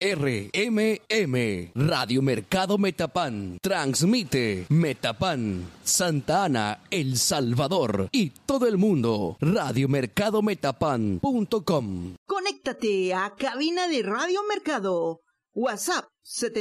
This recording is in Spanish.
RMM, Radio Mercado Metapán, transmite Metapán, Santa Ana, El Salvador y todo el mundo. Radiomercadometapán.com. Conéctate a cabina de Radio Mercado. WhatsApp